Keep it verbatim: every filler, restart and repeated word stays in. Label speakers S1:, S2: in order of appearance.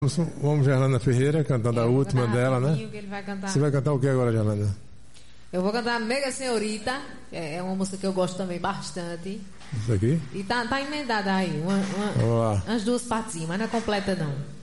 S1: Vamos, Gerlanda Ferreira, cantando a última dela, né?
S2: Que ele vai cantar.
S1: Você vai cantar o que agora, Gerlanda?
S2: Eu vou cantar Mega Senhorita, é uma música que eu gosto também bastante.
S1: Isso aqui?
S2: E tá, tá emendada aí, uma, uma,
S1: Vamos lá.
S2: umas duas partes, mas não é completa não.